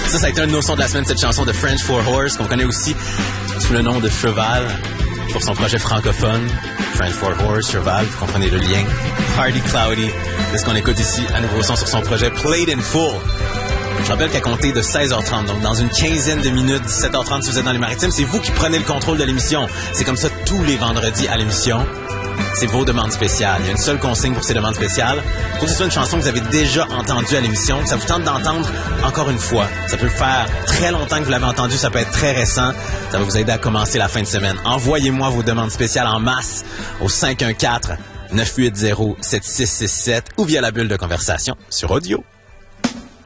Ça a été un de nos sons de la semaine, cette chanson de French for Horse, qu'on connaît aussi sous le nom de Cheval, pour son projet francophone. French for Horse, Cheval, vous comprenez le lien. Hardy Cloudy, c'est ce qu'on écoute ici, un nouveau son sur son projet Played in Full. Je rappelle qu'à compter de 16h30, donc dans une quinzaine de minutes, 17h30 si vous êtes dans les Maritimes, c'est vous qui prenez le contrôle de l'émission. C'est comme ça tous les vendredis à l'émission. C'est vos demandes spéciales. Il y a une seule consigne pour ces demandes spéciales. Faut que ce soit une chanson que vous avez déjà entendue à l'émission, que ça vous tente d'entendre encore une fois. Ça peut faire très longtemps que vous l'avez entendu, ça peut être très récent. Ça va vous aider à commencer la fin de semaine. Envoyez-moi vos demandes spéciales en masse au 514-980-7667 ou via la bulle de conversation sur audio.